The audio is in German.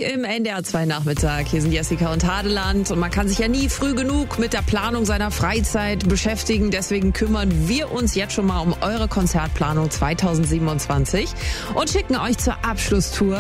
im NDR 2 Nachmittag. Hier sind Jessica und Hadeland und man kann sich ja nie früh genug mit der Planung seiner Freizeit beschäftigen. Deswegen kümmern wir uns jetzt schon mal um eure Konzertplanung 2027 und schicken euch zur Abschlusstour